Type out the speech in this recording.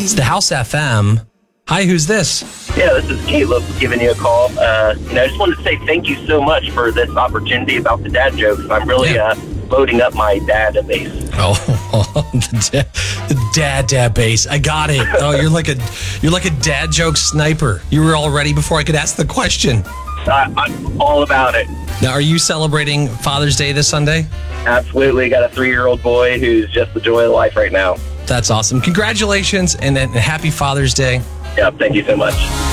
It's the House FM. Hi, who's this? Yeah, this is Caleb giving you a call. I just wanted to say thank you so much for this opportunity about the dad jokes. I'm really loading up my database. Oh, the dad base. I got it. Oh, you're like a dad joke sniper. You were all ready before I could ask the question. I'm all about it. Now, are you celebrating Father's Day this Sunday? Absolutely. Got a 3-year-old boy who's just the joy of life right now. That's awesome. Congratulations and happy Father's Day. Yeah, thank you so much.